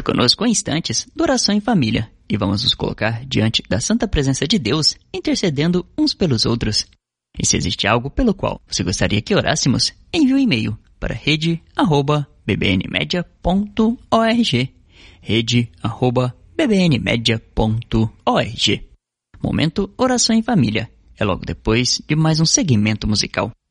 conosco em instantes do Oração em Família e vamos nos colocar diante da Santa Presença de Deus, intercedendo uns pelos outros. E se existe algo pelo qual você gostaria que orássemos, envie um e-mail para rede@bbnmedia.org. rede@bbnmedia.org. Momento Oração em Família é logo depois de mais um segmento musical.